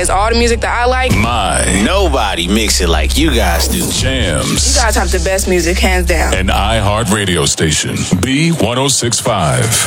plays all the music that I like. Nobody mix it like you guys do. Jams. You guys have the best music, hands down. An iHeart radio station. B1065.